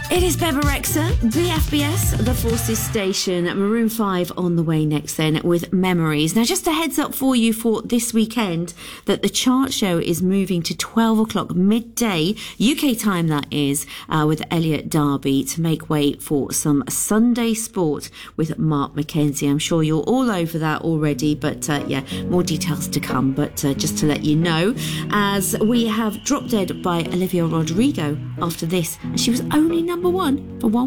It is Beba Rexha, BFBS, The Forces Station, Maroon 5 on the way next then with Memories. Now, just a heads up for you for this weekend that the chart show is moving to 12 o'clock midday, UK time that is, with Elliot Darby to make way for some Sunday sport with Mark McKenzie. I'm sure you're all over that already, but more details to come. But just to let you know, as we have Drop Dead by Olivia Rodrigo after this, and she was only number one for one